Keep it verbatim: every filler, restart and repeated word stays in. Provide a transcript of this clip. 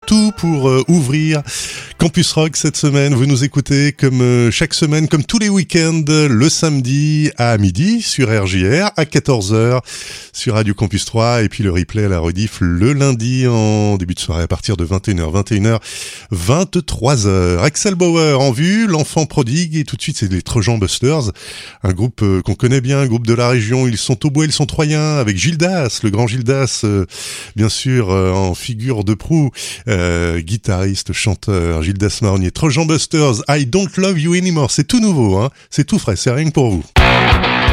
tout pour euh, ouvrir Campus Rock cette semaine. Vous nous écoutez comme euh, chaque semaine, comme tous les week-ends, le samedi à midi sur R J R, à quatorze heures sur Radio Campus trois, et puis le replay à la rediff le lundi en début de soirée à partir de vingt et une heures, vingt et une heures, vingt-trois heures. Axel Bauer en vue, l'enfant prodigue, et tout de suite c'est les Trojan Busters, un groupe euh, qu'on connaît bien, un groupe de la région. Ils sont au bois, ils sont troyens, avec Gildas, le grand Gildas, euh, bien sûr, euh, en figure de proue, euh, guitariste, chanteur, Gildas Marronnier. Trojan Busters, I Don't Love You Anymore, c'est tout nouveau, hein, c'est tout frais, c'est rien que pour vous.